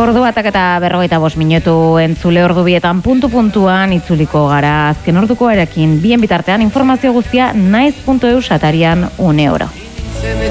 Ordu batak eta 45 minutu entzule ordu bietan puntu-puntuan itzuliko gara azken orduko erekin. Bien bitartean informazio guztia naiz.eus atarian une oro.